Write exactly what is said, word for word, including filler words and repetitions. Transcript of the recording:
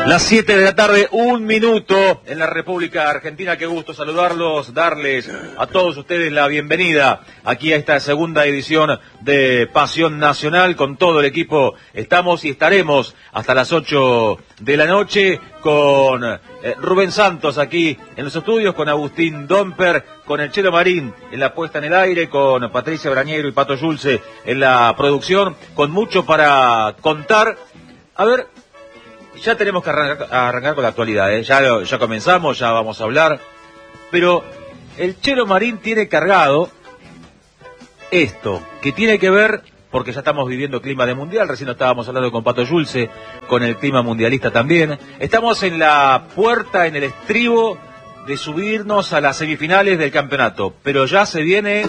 Las siete de la tarde, un minuto en la República Argentina. Qué gusto saludarlos, darles a todos ustedes la bienvenida aquí a esta segunda edición de Pasión Nacional. Con todo el equipo estamos y estaremos hasta las ocho de la noche con eh, Rubén Santos aquí en los estudios, con Agustín Domper, con el Chelo Marín en la puesta en el aire, con Patricia Brañero y Pato Yulce en la producción, con mucho para contar. A ver, ya tenemos que arrancar, arrancar con la actualidad, ¿eh? ya, ya comenzamos, ya vamos a hablar, pero el Chelo Marín tiene cargado esto, que tiene que ver, porque ya estamos viviendo clima de mundial, recién estábamos hablando con Pato Yulce, con el clima mundialista también, estamos en la puerta, en el estribo de subirnos a las semifinales del campeonato, pero ya se viene